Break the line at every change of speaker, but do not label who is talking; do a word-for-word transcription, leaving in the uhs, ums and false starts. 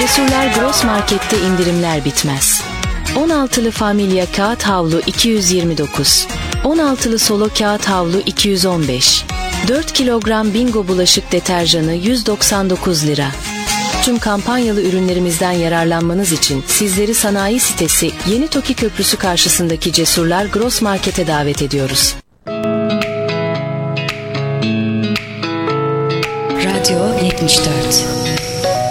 Cesurlar Gross Market'te indirimler bitmez. on altılı Familya kağıt havlu iki yüz yirmi dokuz, on altılı Solo kağıt havlu iki yüz on beş, dört kilogram Bingo bulaşık deterjanı yüz doksan dokuz lira. Tüm kampanyalı ürünlerimizden yararlanmanız için sizleri sanayi sitesi Yeni Toki Köprüsü karşısındaki Cesurlar Gross Market'e davet ediyoruz.
Radyo yetmiş dört.